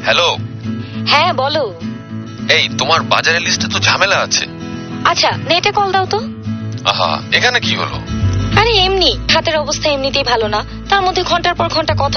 Hello. হ্যাঁ বলো। এই তোমার বাজারের লিস্টে তো ঝামেলা আছে। আচ্ছা নেটে কল দাও তো। আহা, এখানে কি হলো? আরে এমনি, হাতের অবস্থা এমনিতেই ভালো না, তার মধ্যে ঘন্টার পর ঘন্টা কথা